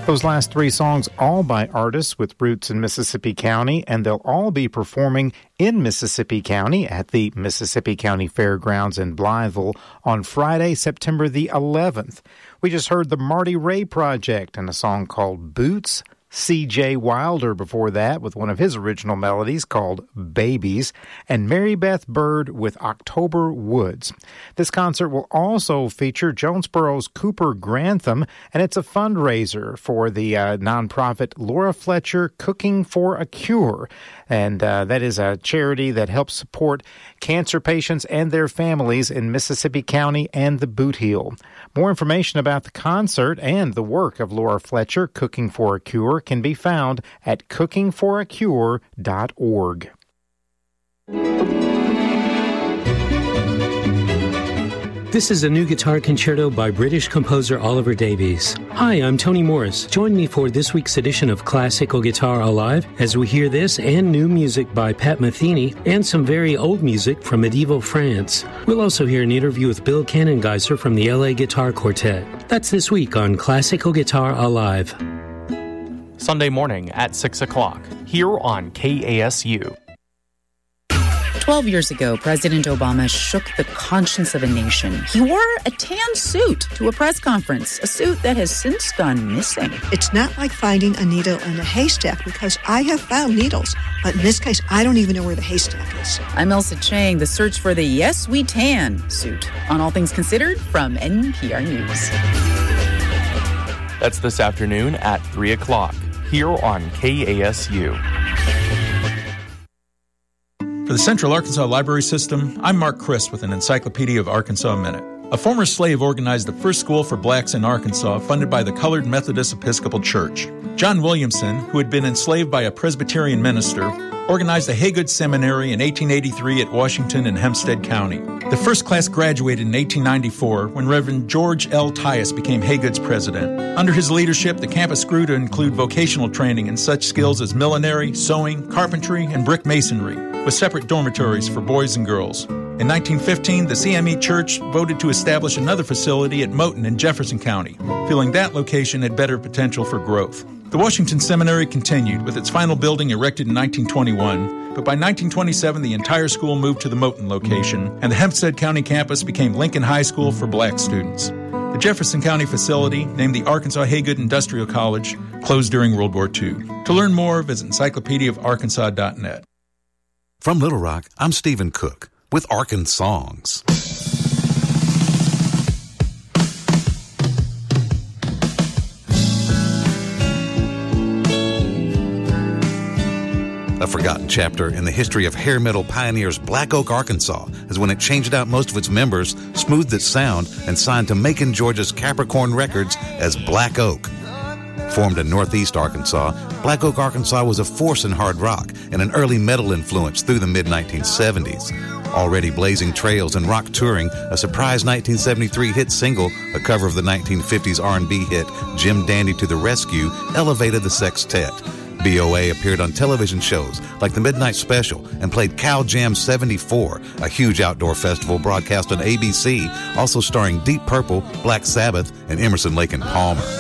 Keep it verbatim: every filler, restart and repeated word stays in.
Those last three songs, all by artists with roots in Mississippi County, and they'll all be performing in Mississippi County at the Mississippi County Fairgrounds in Blytheville on Friday, September the eleventh. We just heard the Marty Ray Project and a song called Boots. C J Wilder before that with one of his original melodies called Babies, and Mary Beth Bird with October Woods. This concert will also feature Jonesboro's Cooper Grantham, and it's a fundraiser for the uh, nonprofit Laura Fletcher Cooking for a Cure. And uh, that is a charity that helps support cancer patients and their families in Mississippi County and the Boot Heel. More information about the concert and the work of Laura Fletcher Cooking for a Cure can be found at cooking for a cure dot org. This is a new guitar concerto by British composer Oliver Davies. Hi, I'm Tony Morris. Join me for this week's edition of Classical Guitar Alive as we hear this and new music by Pat Metheny and some very old music from medieval France. We'll also hear an interview with Bill Cannengeiser from the L A Guitar Quartet. That's this week on Classical Guitar Alive. Sunday morning at six o'clock, here on K A S U. Twelve years ago, President Obama shook the conscience of a nation. He wore a tan suit to a press conference, a suit that has since gone missing. It's not like finding a needle in a haystack, because I have found needles, but in this case, I don't even know where the haystack is. I'm Elsa Chang, the search for the Yes We Tan suit on All Things Considered from N P R News. That's this afternoon at three o'clock, here on K A S U. For the Central Arkansas Library System, I'm Mark Chris with an Encyclopedia of Arkansas Minute. A former slave organized the first school for blacks in Arkansas, funded by the Colored Methodist Episcopal Church. John Williamson, who had been enslaved by a Presbyterian minister, organized the Haygood Seminary in eighteen eighty-three at Washington and Hempstead County. The first class graduated in eighteen ninety-four when Reverend George L. Tyus became Haygood's president. Under his leadership, the campus grew to include vocational training in such skills as millinery, sewing, carpentry, and brick masonry, with separate dormitories for boys and girls. In nineteen fifteen, the C M E Church voted to establish another facility at Moton in Jefferson County, feeling that location had better potential for growth. The Washington Seminary continued, with its final building erected in nineteen twenty-one, but by nineteen twenty-seven the entire school moved to the Moton location, and the Hempstead County campus became Lincoln High School for black students. The Jefferson County facility, named the Arkansas Haygood Industrial College, closed during World War Two. To learn more, visit encyclopedia of arkansas dot net. From Little Rock, I'm Stephen Cook with Arkan Songs. A forgotten chapter in the history of hair metal pioneers Black Oak, Arkansas, is when it changed out most of its members, smoothed its sound, and signed to Macon, Georgia's Capricorn Records as Black Oak. Formed in northeast Arkansas, Black Oak, Arkansas was a force in hard rock and an early metal influence through the mid nineteen seventies. Already blazing trails and rock touring, a surprise nineteen seventy-three hit single, a cover of the nineteen fifties R and B hit Jim Dandy to the Rescue, elevated the sextet. B O A appeared on television shows like The Midnight Special and played Cow Jam seventy-four, a huge outdoor festival broadcast on A B C, also starring Deep Purple, Black Sabbath, and Emerson, Lake and Palmer.